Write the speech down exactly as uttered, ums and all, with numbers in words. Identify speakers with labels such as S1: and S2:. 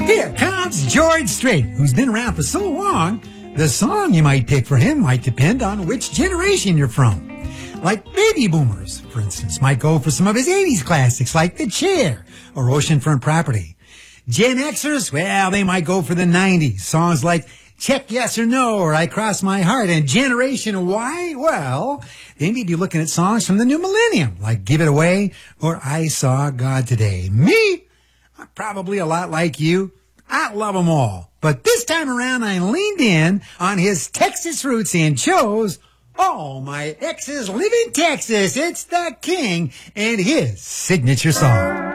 S1: Here comes George Strait, who's been around for so long, the song you might pick for him might depend on which generation you're from. Like baby boomers, for instance, might go for some of his eighties classics like The Chair or Oceanfront Property. Gen Xers, well, they might go for the nineties, songs like Check Yes or No or I Cross My Heart. And Generation Y, well, they may be looking at songs from the new millennium like Give It Away or I Saw God Today. Me? I'm probably a lot like you. I love them all. But this time around, I leaned in on his Texas roots and chose All My Exes Live in Texas. It's the King and his signature song.